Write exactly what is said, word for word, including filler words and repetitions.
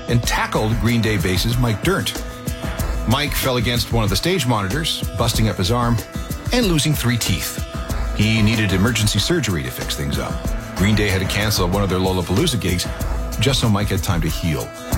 and tackled Green Day bassist Mike Dirnt. Mike fell against one of the stage monitors, busting up his arm and losing three teeth. He needed emergency surgery to fix things up. Green Day had to cancel one of their Lollapalooza gigs just so Mike had time to heal.